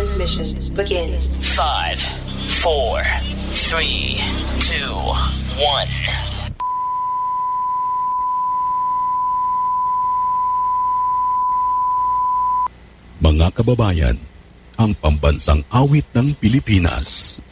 transmission begins. 5, 4, 3, 2, 1. Mga kababayan, ang pambansang awit ng Pilipinas.